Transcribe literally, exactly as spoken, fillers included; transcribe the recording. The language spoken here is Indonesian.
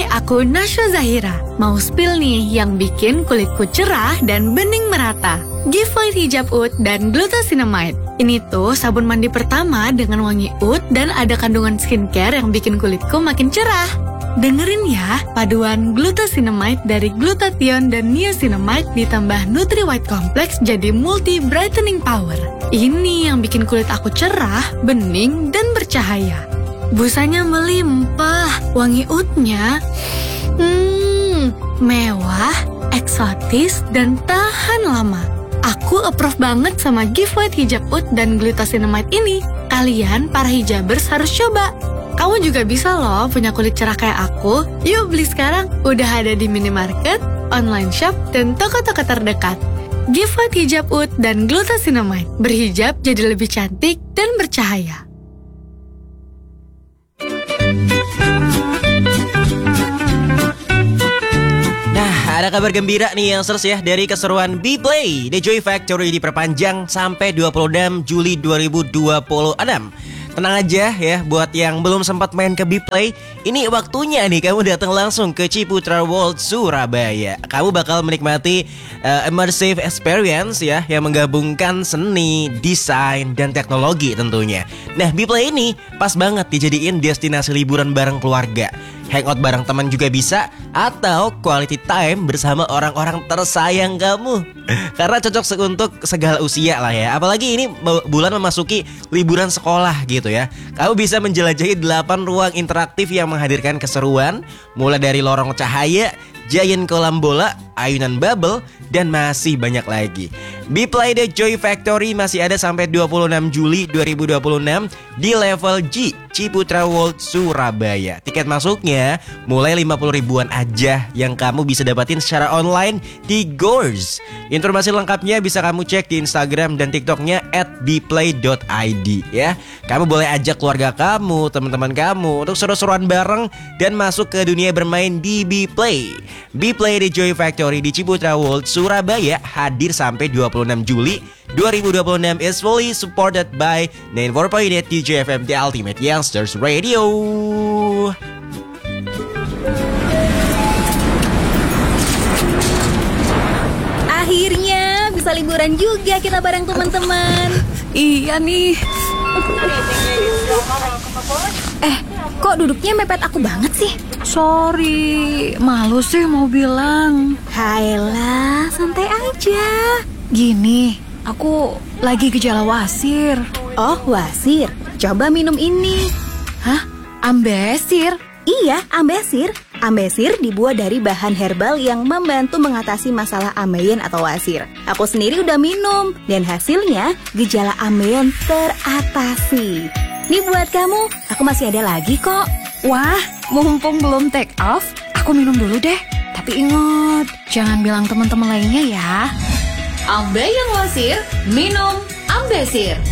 aku Nasya Zahira. Mau spill nih yang bikin kulitku cerah dan bening merata. Giveaway hijab oud dan glucosinamide. Ini tuh sabun mandi pertama dengan wangi oud dan ada kandungan skincare yang bikin kulitku makin cerah. Dengerin ya, paduan glucosinamide dari glutathione dan niacinamide ditambah Nutri White Complex jadi multi brightening power. Ini yang bikin kulit aku cerah, bening, dan bercahaya. Busanya melimpah, wangi oudnya hmm, mewah, eksotis, dan tahan lama. Aku approve banget sama giveaway hijab oud dan glucosinamide ini. Kalian, para hijabers, harus coba. Kamu juga bisa loh punya kulit cerah kayak aku. Yuk beli sekarang, udah ada di minimarket, online shop, dan toko-toko terdekat. Giveaway hijab oud dan glucosinamide. Berhijab jadi lebih cantik dan bercahaya. Nah, ada kabar gembira nih yang seru ya dari keseruan Bplay. The Joy Factory diperpanjang sampai dua puluh enam Juli dua ribu dua puluh enam. Tenang aja ya, buat yang belum sempat main ke Bplay, ini waktunya nih kamu datang langsung ke Ciputra World Surabaya. Kamu bakal menikmati uh, immersive experience ya, yang menggabungkan seni, desain, dan teknologi tentunya. Nah, Bplay ini pas banget dijadiin destinasi liburan bareng keluarga. Hangout bareng teman juga bisa, atau quality time bersama orang-orang tersayang kamu. Karena cocok untuk segala usia lah ya. Apalagi ini bulan memasuki liburan sekolah gitu ya. Kamu bisa menjelajahi delapan ruang interaktif yang menghadirkan keseruan, mulai dari lorong cahaya, giant kolam bola, ayunan bubble, dan masih banyak lagi. Bplay The Joy Factory masih ada sampai dua puluh enam Juli dua ribu dua puluh enam di level G, Ciputra World Surabaya. Tiket masuknya mulai lima puluh ribuan aja yang kamu bisa dapatin secara online di Gors. Informasi lengkapnya bisa kamu cek di Instagram dan TikToknya at bplay dot i d ya. Kamu boleh ajak keluarga kamu, teman-teman kamu untuk seru-seruan bareng dan masuk ke dunia bermain di Bplay. Bplay The Joy Factory di Ciputra World Surabaya hadir sampai dua puluh enam Juli dua ribu dua puluh enam is fully supported by sembilan puluh empat koma empat D J F M, The Ultimate Youngsters Radio. Akhirnya bisa liburan juga kita bareng teman-teman. Iya nih. Eh, kok duduknya mepet aku banget sih? Sorry, malu sih mau bilang. Hayalah, santai aja. Gini, aku lagi gejala wasir. Oh, wasir. Coba minum ini. Hah? Ambesir? Iya, ambesir. Ambesir dibuat dari bahan herbal yang membantu mengatasi masalah ambeien atau wasir. Aku sendiri udah minum, dan hasilnya gejala ambeien teratasi. Nih buat kamu, aku masih ada lagi kok. Wah, mumpung belum take off, aku minum dulu deh. Tapi ingat, jangan bilang teman-teman lainnya ya. Ambeien wasir, minum Ambesir.